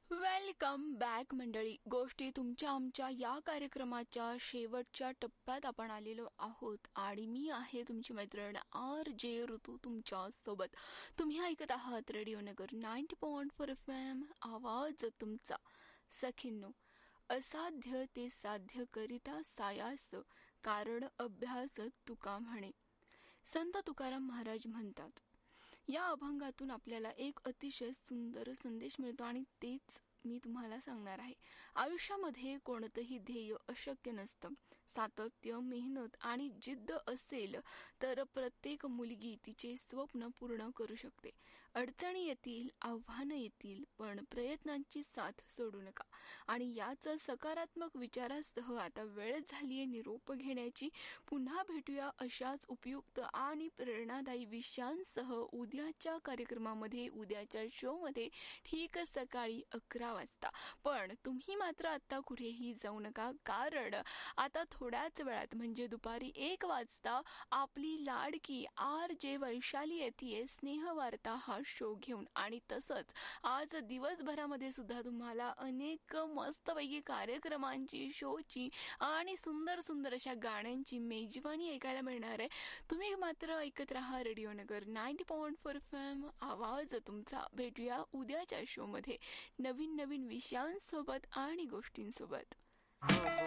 Welcome back मंडळी. गोष्टी तुमच्या आमच्या या कार्यक्रमाच्या शेवटच्या टप्प्यात आपण आलेलो आहोत आणि मी आहे तुमची मैत्रीण RJ ऋतू तुमच्या सोबत. तुम्ही ऐकत आहात रेडिओ नगर 90.4 FM, आवाज तुमचा. सखींनो, असाध्य ते साध्य करिता सायास, कारण अभ्यास तुका म्हणे. संत तुकाराम महाराज म्हणतात. या अभंगातून आपल्याला एक अतिशय सुंदर संदेश मिळतो आणि तेच मी तुम्हाला सांगणार आहे. आयुष्यामध्ये कोणतंही ध्येय अशक्य नसतं. सातत्य, मेहनत आणि जिद्द असेल तर प्रत्येक मुलगी तिचे स्वप्न पूर्ण करू शकते. अडचणी येतील, आव्हानं येतील, पण प्रयत्नांची साथ सोडू नका. आणि याच सकारात्मक विचारासह आता वेळ झालीये निरोप घेण्याची. पुन्हा भेटूया अशाच उपयुक्त आणि प्रेरणादायी विषयांसह उद्याच्या कार्यक्रमामध्ये, उद्याच्या शो मध्ये, ठीक सकाळी 11 वाजता. पण तुम्ही मात्र आता कुठेही जाऊ नका, कारण आता थोड्याच वेळात म्हणजे दुपारी 1 वाजता आपली लाडकी RJ वैशाली येते स्नेहवार्ता हा शो घेऊन. आणि तसंच आज दिवसभरामध्ये सुद्धा तुम्हाला अनेक मस्तपैकी कार्यक्रमांची, शोची आणि सुंदर सुंदर अशा गाण्यांची मेजवानी ऐकायला मिळणार आहे. तुम्ही मात्र ऐकत राहा रेडिओ नगर 90.4 FM, आवाज तुमचा. भेटूया उद्याच्या शो मध्ये नवीन नवीन विषयांसोबत आणि गोष्टींसोबत.